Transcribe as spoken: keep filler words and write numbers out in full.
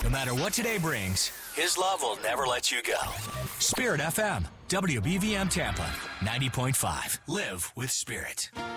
No matter what today brings, His love will never let you go. Spirit F M, W B V M Tampa, ninety point five. Live with Spirit.